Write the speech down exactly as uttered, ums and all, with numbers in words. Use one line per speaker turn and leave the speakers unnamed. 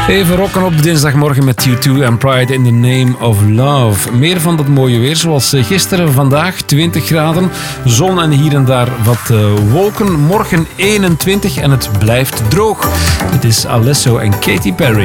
Even rocken op dinsdagmorgen met U twee en Pride in the Name of Love. Meer van dat mooie weer, zoals gisteren, vandaag twintig graden, zon en hier en daar wat uh, wolken. Morgen eenentwintig en het blijft droog. Het is Alesso en Katy Perry.